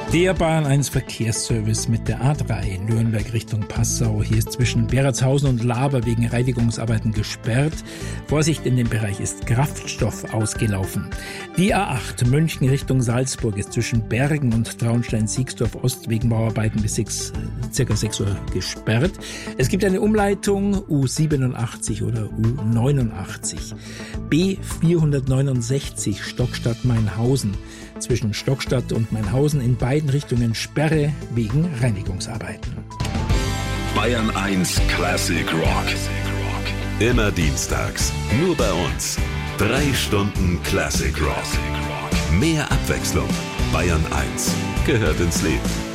Der Bayern 1 Verkehrsservice mit der A3 Nürnberg Richtung Passau. Hier ist zwischen Beratshausen und Laber wegen Reinigungsarbeiten gesperrt. Vorsicht, in dem Bereich ist Kraftstoff ausgelaufen. Die A8 München Richtung Salzburg ist zwischen Bergen und Traunstein-Siegsdorf Ost wegen Bauarbeiten bis circa 6 Uhr gesperrt. Es gibt eine Umleitung U87 oder U89. B469 Stockstadt-Mainhausen. Zwischen Stockstadt und Mainhausen in beiden Richtungen Sperre wegen Reinigungsarbeiten. Bayern 1 Classic Rock. Immer dienstags. Nur bei uns. 3 Stunden Classic Rock. Mehr Abwechslung. Bayern 1 gehört ins Leben.